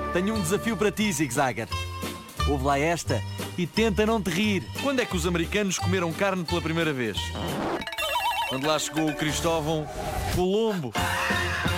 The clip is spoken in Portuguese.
Tenho um desafio para ti, Zig Zagger. Ouve lá esta e tenta não te rir. Quando é que os americanos comeram carne pela primeira vez? Quando lá chegou o Cristóvão Colombo.